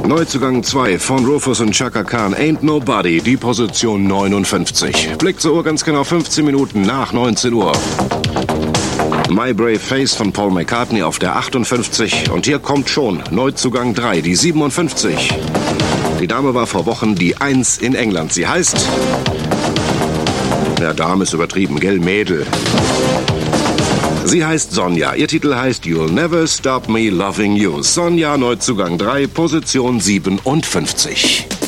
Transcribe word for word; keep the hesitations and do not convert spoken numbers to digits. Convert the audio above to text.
Neuzugang zwei von Rufus und Chaka Khan, Ain't Nobody, die Position neunundfünfzig. Blick zur Uhr, ganz genau fünfzehn Minuten nach neunzehn Uhr. My Brave Face von Paul McCartney auf der achtundfünfzig. Und hier kommt schon Neuzugang drei, die siebenundfünfzig. Die Dame war vor Wochen die Eins in England. Sie heißt... Ja, Dame ist übertrieben, gell, Mädel. Sie heißt Sonja. Ihr Titel heißt You'll Never Stop Me Loving You. Sonja, Neuzugang drei, Position siebenundfünfzig.